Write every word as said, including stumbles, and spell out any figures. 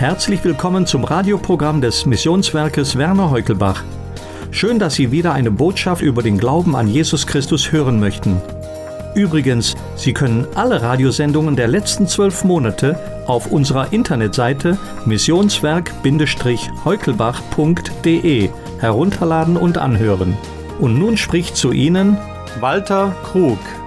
Herzlich willkommen zum Radioprogramm des Missionswerkes Werner Heukelbach. Schön, dass Sie wieder eine Botschaft über den Glauben an Jesus Christus hören möchten. Übrigens, Sie können alle Radiosendungen der letzten zwölf Monate auf unserer Internetseite missionswerk heukelbach punkt de herunterladen und anhören. Und nun spricht zu Ihnen Walter Krug.